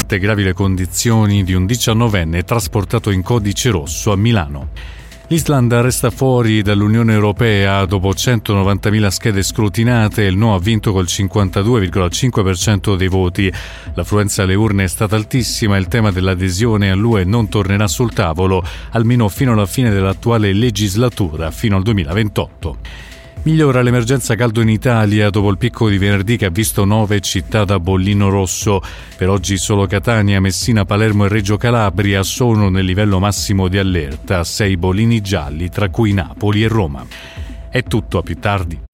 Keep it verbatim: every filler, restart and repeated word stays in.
nonostante gravi le condizioni di un diciannovenne trasportato in codice rosso a Milano. L'Islanda resta fuori dall'Unione Europea dopo centonovantamila schede scrutinate e il no ha vinto col cinquantadue virgola cinque per cento dei voti. L'affluenza alle urne è stata altissima e il tema dell'adesione all'U E non tornerà sul tavolo, almeno fino alla fine dell'attuale legislatura, fino al duemilaventotto. Migliora l'emergenza caldo in Italia dopo il picco di venerdì che ha visto nove città da bollino rosso. Per oggi solo Catania, Messina, Palermo e Reggio Calabria sono nel livello massimo di allerta, sei bollini gialli, tra cui Napoli e Roma. È tutto, a più tardi.